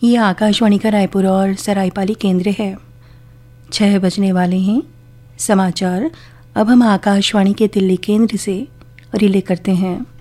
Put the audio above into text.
ये आकाशवाणी का रायपुर और सरायपाली केंद्र है। 6 बजने वाले हैं। समाचार अब हम आकाशवाणी के दिल्ली केंद्र से रिले करते हैं।